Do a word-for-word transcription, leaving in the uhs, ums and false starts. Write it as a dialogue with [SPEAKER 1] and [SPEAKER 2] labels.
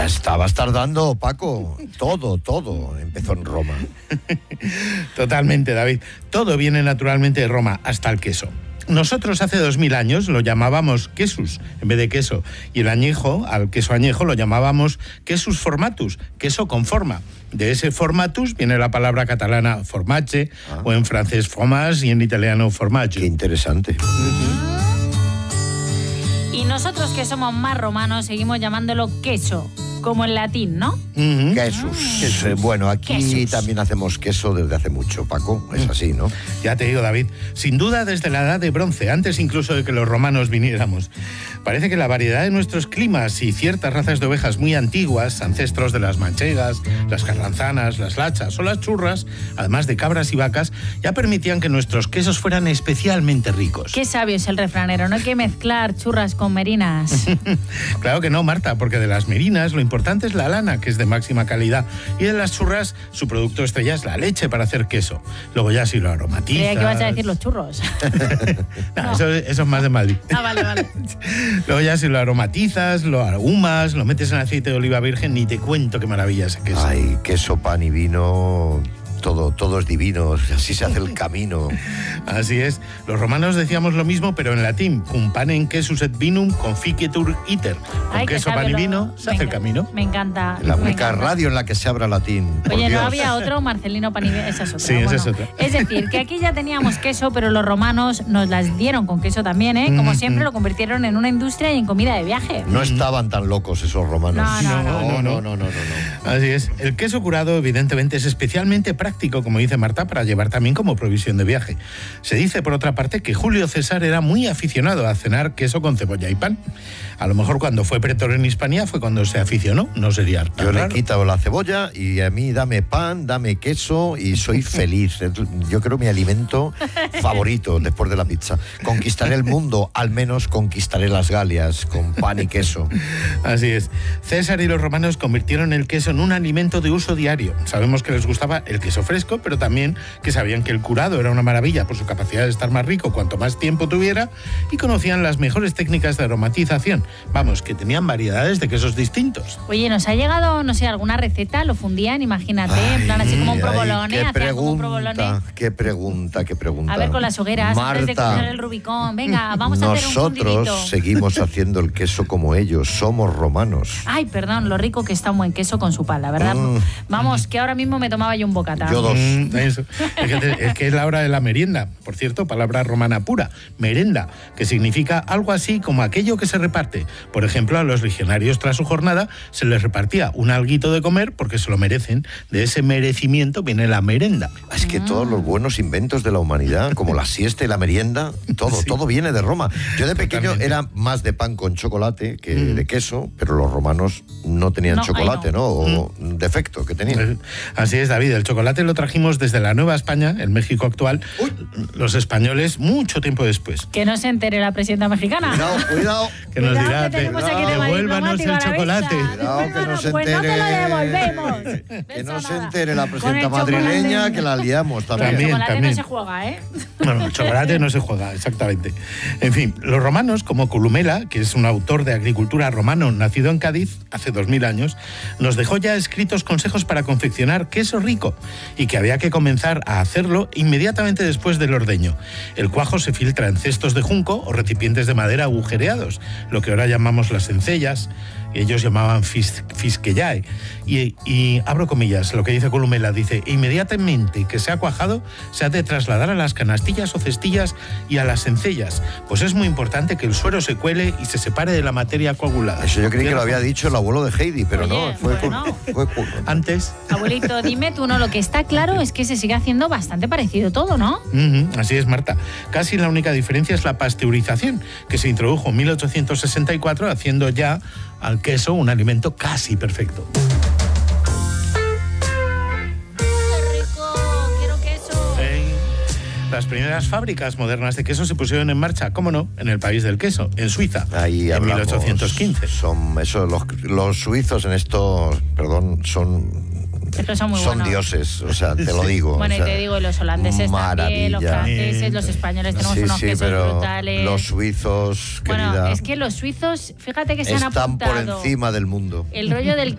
[SPEAKER 1] estabas tardando, Paco. Todo, todo empezó en Roma.
[SPEAKER 2] Totalmente, David. Todo viene naturalmente de Roma, hasta el queso. Nosotros hace dos mil años lo llamábamos quesus en vez de queso, y el añejo, al queso añejo, lo llamábamos quesus formatus, queso con forma. De ese formatus viene la palabra catalana formaggio, ah. o en francés fromage y en italiano formaggio.
[SPEAKER 1] Qué interesante.
[SPEAKER 3] Uh-huh. Y nosotros, que somos más romanos, seguimos llamándolo queso, como en latín, ¿no?
[SPEAKER 1] Uh-huh. Quesus. Quesus. Bueno, aquí
[SPEAKER 3] Quesus.
[SPEAKER 1] también hacemos queso desde hace mucho, Paco. Es así, ¿no?
[SPEAKER 2] Ya te digo, David, sin duda desde la edad de bronce, antes incluso de que los romanos viniéramos. Parece que la variedad de nuestros climas y ciertas razas de ovejas muy antiguas, ancestros de las manchegas, las carranzanas, las lachas o las churras, además de cabras y vacas, ya permitían que nuestros quesos fueran especialmente ricos.
[SPEAKER 3] Qué sabio es el refranero, no hay que mezclar churras con merinas.
[SPEAKER 2] Claro que no, Marta, porque de las merinas lo importante es la lana, que es de máxima calidad, y de las churras su producto estrella es la leche para hacer queso. Luego ya si lo aromatizas...
[SPEAKER 3] Creía que ibas a decir los churros.
[SPEAKER 2] no,
[SPEAKER 3] no.
[SPEAKER 2] Eso, eso es más de Madrid.
[SPEAKER 3] Ah, vale, vale.
[SPEAKER 2] Luego ya si lo aromatizas, lo ahumas, lo metes en aceite de oliva virgen, ni te cuento qué maravilla ese queso.
[SPEAKER 1] Ay, queso, pan y vino... Todo, todo es divino, así se hace el camino.
[SPEAKER 2] Así es. Los romanos decíamos lo mismo, pero en latín. Cum panem quesus et vinum conficetur iter. Con
[SPEAKER 3] Ay,
[SPEAKER 2] queso, pan y vino se hace el camino.
[SPEAKER 3] Me encanta.
[SPEAKER 1] La
[SPEAKER 3] me
[SPEAKER 1] única
[SPEAKER 3] encanta.
[SPEAKER 1] radio en la que se habla latín.
[SPEAKER 3] Oye,
[SPEAKER 1] por
[SPEAKER 3] ¿no
[SPEAKER 1] Dios.
[SPEAKER 3] había otro? Marcelino Panivino, esa es otra.
[SPEAKER 2] Sí, esa
[SPEAKER 3] bueno,
[SPEAKER 2] es otra.
[SPEAKER 3] Es decir, que aquí ya teníamos queso, pero los romanos nos las dieron con queso también, ¿eh? Como siempre, lo convirtieron en una industria y en comida de viaje.
[SPEAKER 1] No estaban tan locos esos romanos.
[SPEAKER 3] No, no,
[SPEAKER 2] no, no, no,
[SPEAKER 1] no, no, no.
[SPEAKER 2] Así es. El queso curado, evidentemente, es especialmente práctico, como dice Marta, para llevar también como provisión de viaje. Se dice, por otra parte, que Julio César era muy aficionado a cenar queso con cebolla y pan. A lo mejor cuando fue pretor en Hispania fue cuando se aficionó, no sería tan
[SPEAKER 1] Yo
[SPEAKER 2] raro.
[SPEAKER 1] le he quitado la cebolla y a mí dame pan, dame queso y soy feliz. Yo creo mi alimento favorito después de la pizza. Conquistaré el mundo, al menos conquistaré las Galias con pan y queso.
[SPEAKER 2] Así es. César y los romanos convirtieron el queso en un alimento de uso diario. Sabemos que les gustaba el queso fresco, pero también que sabían que el curado era una maravilla por su capacidad de estar más rico cuanto más tiempo tuviera, y conocían las mejores técnicas de aromatización. Vamos, que tenían variedades de quesos distintos.
[SPEAKER 3] Oye, nos ha llegado, no sé, alguna receta, lo fundían, imagínate, ay, en plan así como un provolone,
[SPEAKER 1] ay, qué
[SPEAKER 3] hacían como un
[SPEAKER 1] pregunta,
[SPEAKER 3] provolone.
[SPEAKER 1] qué pregunta, qué pregunta.
[SPEAKER 3] A ver, con las hogueras,
[SPEAKER 1] Marta,
[SPEAKER 3] antes de cruzar el Rubicón, venga, vamos a hacer un fundidito.
[SPEAKER 1] Nosotros seguimos haciendo el queso como ellos, somos romanos.
[SPEAKER 3] Ay, perdón, lo rico que está un buen queso con su pala, ¿verdad?
[SPEAKER 1] Mm.
[SPEAKER 3] Vamos, que ahora mismo me tomaba yo un bocata.
[SPEAKER 1] Yo dos.
[SPEAKER 2] Mm, eso. Es, que te, es que es la hora de la merienda, por cierto, palabra romana pura, merenda, que significa algo así como aquello que se reparte. Por ejemplo, a los legionarios tras su jornada se les repartía un alguito de comer porque se lo merecen. De ese merecimiento viene la merenda.
[SPEAKER 1] Es que todos los buenos inventos de la humanidad, como la siesta y la merienda, todo, sí. todo viene de Roma. Yo de pequeño Totalmente. era más de pan con chocolate que mm. de queso, pero los romanos no tenían no, chocolate, no. ¿no? O mm. defecto que tenían.
[SPEAKER 2] Así es, David. El chocolate lo trajimos desde la Nueva España, el México actual, Uy. los españoles, mucho tiempo después.
[SPEAKER 3] Que no se entere la presidenta mexicana.
[SPEAKER 1] Cuidado, cuidado.
[SPEAKER 2] Que nos
[SPEAKER 3] cuidado,
[SPEAKER 2] dirá,
[SPEAKER 3] que tenemos
[SPEAKER 2] te,
[SPEAKER 3] aquí de
[SPEAKER 2] devuélvanos el chocolate.
[SPEAKER 1] Cuidado, que no se
[SPEAKER 3] pues
[SPEAKER 1] entere.
[SPEAKER 3] no te lo devolvemos.
[SPEAKER 1] Que no se entere la presidenta madrileña, que la liamos también.
[SPEAKER 3] también el chocolate
[SPEAKER 2] también.
[SPEAKER 3] no se juega, ¿eh?
[SPEAKER 2] Bueno, el chocolate no se juega, exactamente. En fin, los romanos, como Columela, que es un autor de agricultura romano nacido en Cádiz hace dos mil años, nos dejó ya escritos consejos para confeccionar queso rico y que había que comenzar a hacerlo inmediatamente después del ordeño. El cuajo se filtra en cestos de junco o recipientes de madera agujereados, lo que ahora llamamos las encellas. Ellos llamaban fis, fisquellae. Y, y abro comillas, lo que dice Columela, dice, inmediatamente que se ha cuajado, se ha de trasladar a las canastillas o cestillas y a las encellas, pues es muy importante que el suero se cuele y se separe de la materia coagulada.
[SPEAKER 1] Eso yo creí que lo había dicho el abuelo de Heidi, pero
[SPEAKER 3] Oye,
[SPEAKER 1] no, fue,
[SPEAKER 3] bueno.
[SPEAKER 1] fue, fue
[SPEAKER 2] antes.
[SPEAKER 3] Abuelito, dime tú, no, lo que está claro es que se sigue haciendo bastante parecido todo, ¿no?
[SPEAKER 2] Uh-huh, así es, Marta. Casi la única diferencia es la pasteurización, que se introdujo en mil ochocientos sesenta y cuatro, haciendo ya al queso un alimento casi perfecto.
[SPEAKER 3] ¡Qué rico! ¡Quiero queso!
[SPEAKER 2] Eh, las primeras fábricas modernas de queso se pusieron en marcha, ¿cómo no?, en el país del queso, en Suiza,
[SPEAKER 1] Ahí
[SPEAKER 2] en
[SPEAKER 1] hablamos,
[SPEAKER 2] mil ochocientos quince.
[SPEAKER 1] Son, eso, los, los suizos en esto, perdón, son...
[SPEAKER 3] Son, muy
[SPEAKER 1] son dioses, o sea, te lo digo.
[SPEAKER 3] Bueno,
[SPEAKER 1] o sea,
[SPEAKER 3] y te digo, los holandeses también, los franceses, los españoles, tenemos
[SPEAKER 1] sí,
[SPEAKER 3] unos
[SPEAKER 1] sí,
[SPEAKER 3] quesos
[SPEAKER 1] pero
[SPEAKER 3] brutales.
[SPEAKER 1] Los suizos,
[SPEAKER 3] bueno,
[SPEAKER 1] querida,
[SPEAKER 3] es que los suizos, fíjate que se han
[SPEAKER 1] están
[SPEAKER 3] apuntado
[SPEAKER 1] por encima del mundo.
[SPEAKER 3] el rollo del